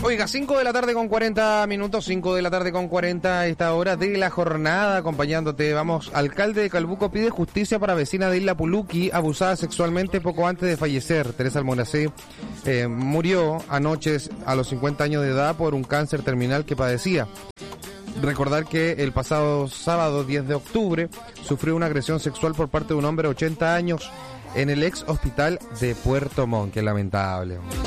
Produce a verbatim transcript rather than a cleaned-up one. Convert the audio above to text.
Oiga, cinco de la tarde con cuarenta minutos, cinco de la tarde con cuarenta a esta hora de la jornada, acompañándote. Vamos, alcalde de Calbuco pide justicia para vecina de Isla Puluqui, abusada sexualmente poco antes de fallecer. Teresa Almonacé eh, murió anoche a los cincuenta años de edad por un cáncer terminal que padecía. Recordar que el pasado sábado diez de octubre sufrió una agresión sexual por parte de un hombre de ochenta años en el ex hospital de Puerto Montt. Qué lamentable.